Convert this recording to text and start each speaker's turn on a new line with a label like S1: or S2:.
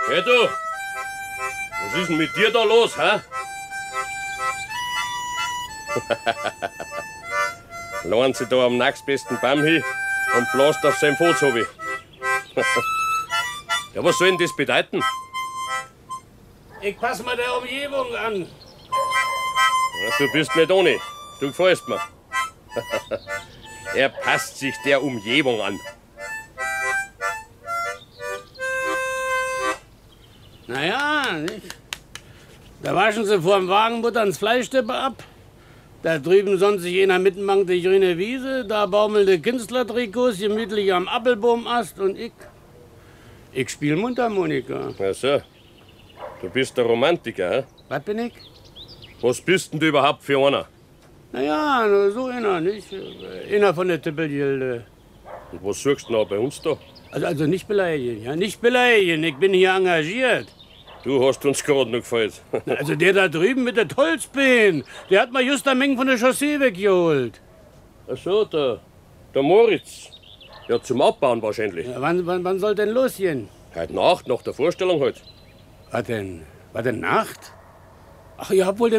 S1: Hey du, was ist denn mit dir da los, hä? Lohnen sie da am nächstbesten Baum hin und blast auf sein Fuß hab ich. Ja, was soll denn das bedeuten?
S2: Ich pass mir der Umgebung an.
S1: Ja, du bist nicht ohne. Du gefällst mir. Er passt sich der Umgebung an.
S2: Naja, nicht? Da waschen sie vor dem Wagen, buttern das Fleischsteppe ab. Da drüben sonnt sich einer mittenmangt die grüne Wiese. Da baumelnde Künstlertrikots gemütlich am Appelbaumast. Und ich spiel Mundharmonika.
S1: Ach so. Du bist der Romantiker, hä?
S2: Was bin ich?
S1: Was bist denn du überhaupt für einer?
S2: Naja, so einer, nicht? Einer von der Tippelgilde.
S1: Und was suchst du noch bei uns da?
S2: Also nicht beleidigen, ja? Nicht beleidigen. Ich bin hier engagiert.
S1: Du hast uns gerade noch gefällt.
S2: Also der da drüben mit der Holzbein, der hat mal just eine Menge von der Chaussee weggeholt.
S1: Ach so, der Moritz. Ja, zum Abbauen wahrscheinlich.
S2: Ja, wann soll denn losgehen?
S1: Heute Nacht, nach der Vorstellung halt.
S2: Was denn? Nacht? Ach, ihr habt wohl